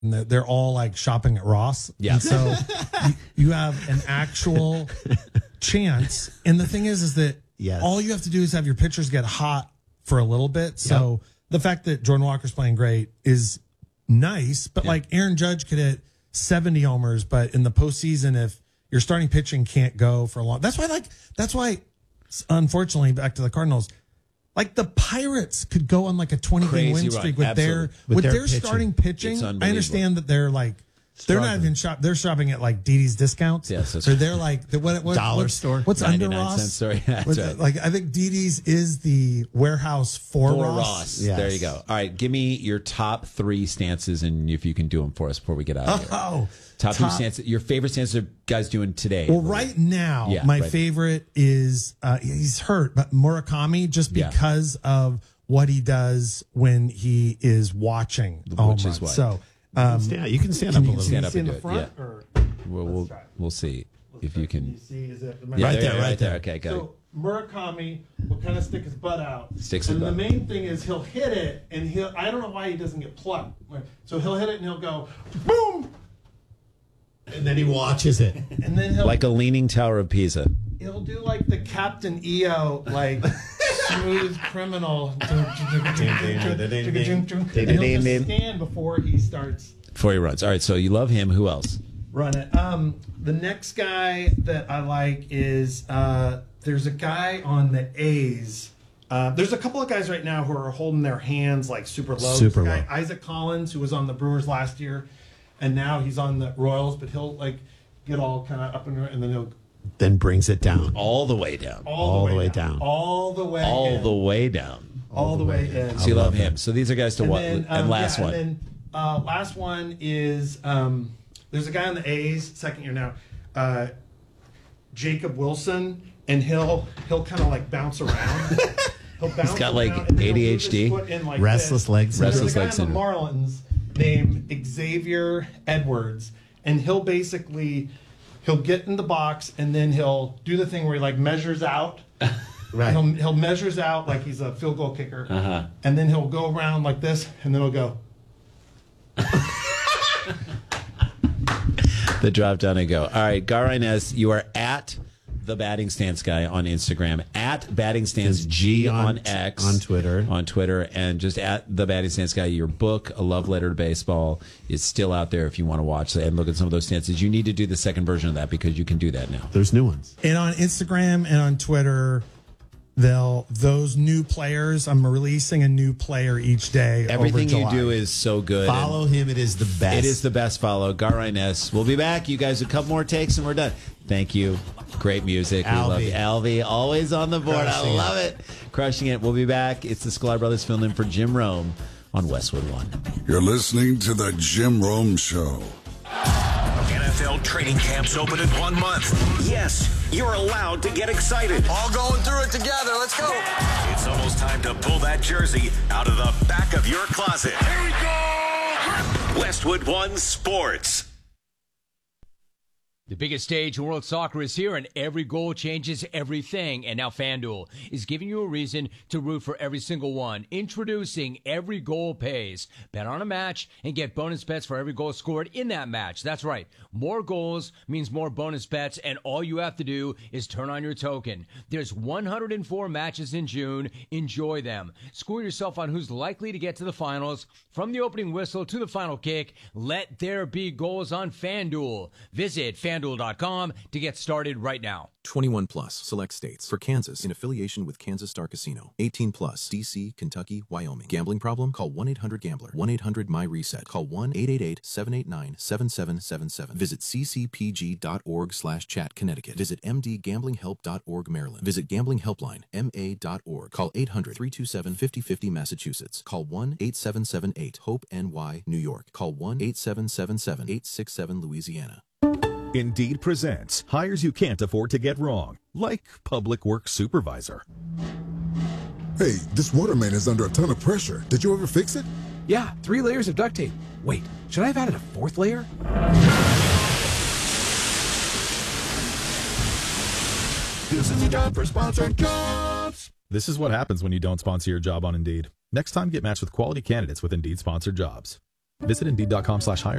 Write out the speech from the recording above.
and they're all like shopping at Ross. Yeah. And so you have an actual chance. And the thing is that all you have to do is have your pitchers get hot for a little bit. So the fact that Jordan Walker's playing great is nice, but like Aaron Judge could hit 70 homers, but in the postseason, if your starting pitching can't go for a long, that's why, unfortunately, back to the Cardinals, like the Pirates could go on like a 20-game win streak with their starting pitching. I understand that they're like, they're not even they're shopping at like Didi's discounts. Yes, so they're like what dollar store. What's under Ross? Sorry, that's right. Like I think Didi's is the warehouse for Ross. Yes. There you go. All right, give me your top 3 stances, and if you can do them for us before we get out of here. Top 3 stances. Your favorite stances are guys doing today. Well, right now, my favorite is he's hurt, but Murakami, just because of what he does when he is watching. Which is what. So. You can stand up a little. Stand up and do it. Yeah. We'll see if you can. See, is it right there? Okay, got it. So Murakami will kind of stick his butt out. And the main thing is he'll hit it, and I don't know why he doesn't get plucked. So he'll hit it, and he'll go, boom! And then he watches it. And then he'll... Like a leaning tower of Pisa. He'll do like the Captain EO, like smooth criminal. And he'll just stand before he starts. Before he runs. All right, so you love him. Who else? Run it. The next guy that I like is there's a guy on the A's. There's a couple of guys right now who are holding their hands like super low. Super low. low. Isaac Collins, who was on the Brewers last year, and now he's on the Royals, but he'll like get all kind of up and then he'll brings it down all the way down, all the way down, all the way down. So you love him. So these are guys to what? And last one. And then last one is there's a guy on the A's, second year now, Jacob Wilson, and he'll kind of like bounce around. He's got like ADHD, like restless legs. There's a guy on the Marlins named Xavier Edwards, and he'll get in the box, and then he'll do the thing where he like measures out. Right. He'll measures out like he's a field goal kicker, and then he'll go around like this, and then he'll go. The drop down and go. All right, Gar Inez, you are at the Batting Stance Guy on Instagram, at Batting Stance G on X, on Twitter, and just at the Batting Stance Guy. Your book, A Love Letter to Baseball, is still out there if you want to watch and look at some of those stances. You need to do the second version of that because you can do that now. There's new ones, and on Instagram and on Twitter. Those new players, I'm releasing a new player each day. Everything you do is so good. Follow him. It is the best. It is the best follow. Gar Inez. We'll be back. You guys, a couple more takes and we're done. Thank you. Great music. We love you. Alvy, always on the board. I love it. Crushing it. We'll be back. It's the Sklar Brothers filling in for Jim Rome on Westwood One. You're listening to the Jim Rome Show. NFL training camps open in 1 month. Yes, you're allowed to get excited. All going through it together. Let's go. It's almost time to pull that jersey out of the back of your closet. Here we go. Westwood One Sports. The biggest stage in world soccer is here, and every goal changes everything. And now FanDuel is giving you a reason to root for every single one. Introducing Every Goal Pays. Bet on a match and get bonus bets for every goal scored in that match. That's right. More goals means more bonus bets, and all you have to do is turn on your token. There's 104 matches in June. Enjoy them. Score yourself on who's likely to get to the finals. From the opening whistle to the final kick, let there be goals on FanDuel. Visit FanDuel.com to get started right now. 21 plus, select states. For Kansas, in affiliation with Kansas Star Casino. 18 plus, D.C., Kentucky, Wyoming. Gambling problem? Call 1-800-GAMBLER. 1-800-MY-RESET. Call 1-888-789-7777. Visit ccpg.org/chat, Connecticut. Visit mdgamblinghelp.org, Maryland. Visit Gambling Helpline, ma.org. Call 800-327-5050, Massachusetts. Call 1-8778-HOPE-NY, New York. Call 1-8777-867, Louisiana. Indeed presents hires you can't afford to get wrong, like public works supervisor. Hey, this water main is under a ton of pressure. Did you ever fix it? Yeah, 3 layers of duct tape. Wait, should I have added a 4th layer? This is a job for sponsored jobs. This is what happens when you don't sponsor your job on Indeed. Next time, get matched with quality candidates with Indeed sponsored jobs. Visit Indeed.com/hire